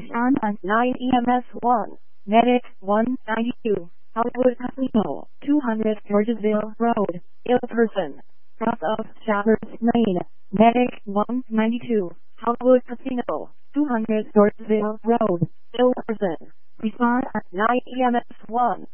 Respond at 9 EMS 1. Medic 192. Hollywood Casino, 200 Georgesville Road. Ill person. Cross of Shabbers Lane. Medic 192. Hollywood Casino, 200 Georgesville Road. Ill person. Respond at 9 EMS 1.